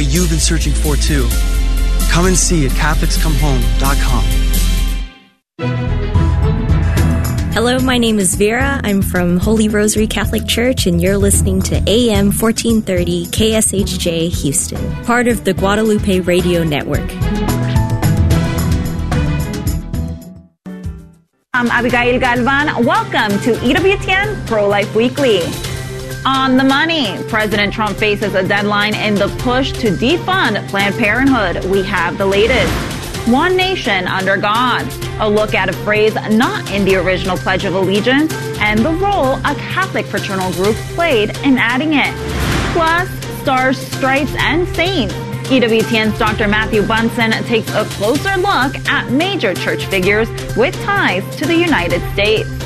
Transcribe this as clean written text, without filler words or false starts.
you've been searching for too. Come and see at CatholicsComeHome.com. Hello, my name is Vera. I'm from Holy Rosary Catholic Church, and you're listening to AM 1430 KSHJ Houston, part of the Guadalupe Radio Network. I'm Abigail Galvan. Welcome to EWTN Pro-Life Weekly. On the money, President Trump faces a deadline in the push to defund Planned Parenthood. We have the latest. One nation under God. A look at a phrase not in the original Pledge of Allegiance and the role a Catholic fraternal group played in adding it. Plus, stars, stripes, and saints. EWTN's Dr. Matthew Bunson takes a closer look at major church figures with ties to the United States.